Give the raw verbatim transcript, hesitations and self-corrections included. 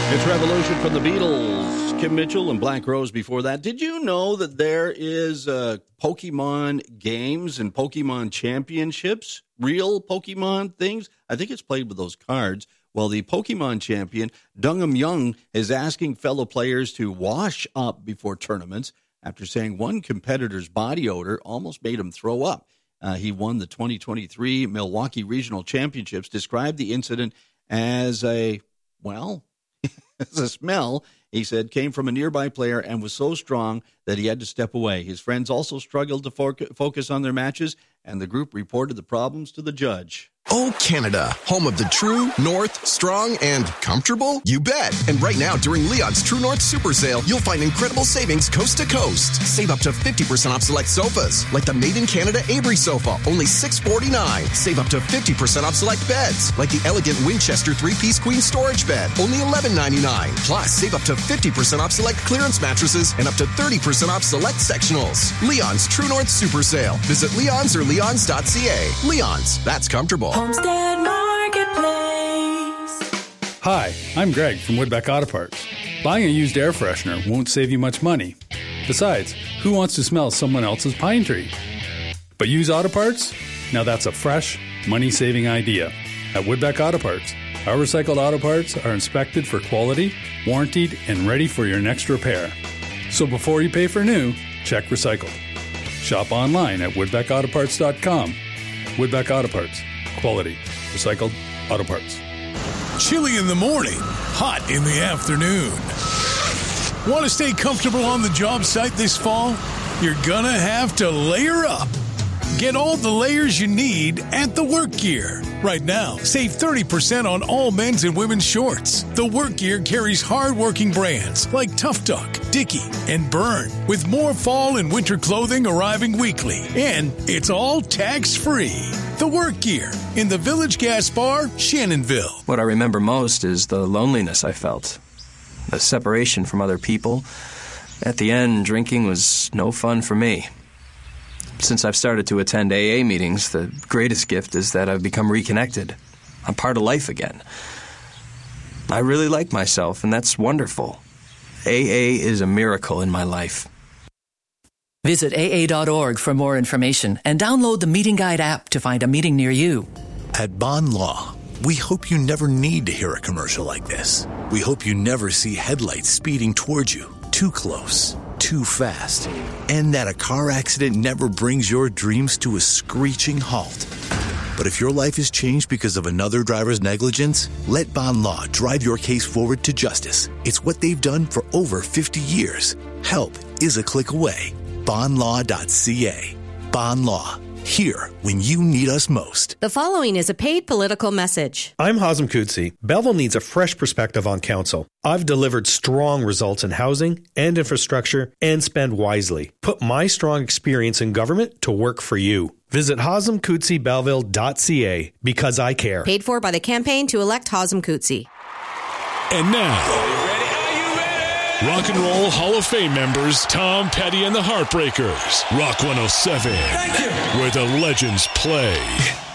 It's Revolution from the Beatles. Kim Mitchell and Black Rose before that. Did you know that there is uh, Pokemon games and Pokemon championships? Real Pokemon things? I think it's played with those cards. Well, the Pokemon champion, Dungam Young, is asking fellow players to wash up before tournaments after saying one competitor's body odor almost made him throw up. Uh, he won the twenty twenty-three Milwaukee Regional Championships, described the incident as a, well... The smell, he said, came from a nearby player and was so strong that he had to step away. His friends also struggled to fo- focus on their matches, and the group reported the problems to the judge. Oh, Canada, home of the true, north, strong, and comfortable? You bet. And right now, during Leon's True North Super Sale, you'll find incredible savings coast to coast. Save up to fifty percent off select sofas, like the Made in Canada Avery sofa, only six forty-nine. Save up to fifty percent off select beds, like the elegant Winchester three-piece queen storage bed, only eleven ninety-nine. Plus, save up to fifty percent off select clearance mattresses and up to thirty percent off select sectionals. Leon's True North Super Sale. Visit Leon's or leons dot c a. Leon's, that's comfortable. Homestead Marketplace. Hi, I'm Greg from Woodbeck Auto Parts. Buying a used air freshener won't save you much money. Besides, who wants to smell someone else's pine tree? But use auto parts? Now that's a fresh, money-saving idea. At Woodbeck Auto Parts, our recycled auto parts are inspected for quality, warranted, and ready for your next repair. So before you pay for new, check recycled. Shop online at woodbeck auto parts dot com. Woodbeck Auto Parts. Quality. Recycled auto parts. Chilly in the morning, hot in the afternoon. Want to stay comfortable on the job site this fall? You're gonna have to layer up. Get all the layers you need at The Work Gear. Right now, save thirty percent on all men's and women's shorts. The Work Gear carries hard-working brands like Tough Duck, Dickie, and Burn, with more fall and winter clothing arriving weekly. And it's all tax-free. The Work Gear in the Village Gas Bar, Shannonville. What I remember most is the loneliness I felt, the separation from other people. At the end, drinking was no fun for me. Since I've started to attend A A meetings, the greatest gift is that I've become reconnected. I'm part of life again. I really like myself, and that's wonderful. A A is a miracle in my life. Visit A A dot org for more information and download the Meeting Guide app to find a meeting near you. At Bond Law, we hope you never need to hear a commercial like this. We hope you never see headlights speeding towards you, too close, too fast, and that a car accident never brings your dreams to a screeching halt. But if your life is changed because of another driver's negligence, let Bond Law drive your case forward to justice. It's what they've done for over fifty years. Help is a click away. bond law dot c a. Bond Law. Here when you need us most. The following is a paid political message. I'm Hazem Kutsi. Belleville needs a fresh perspective on council. I've delivered strong results in housing and infrastructure and spend wisely. Put my strong experience in government to work for you. Visit hazem kutsi belleville dot c a because I care. Paid for by the campaign to elect Hazem Kutsi. And now, Rock and Roll Hall of Fame members Tom Petty and the Heartbreakers. Rock one oh seven, where the legends play.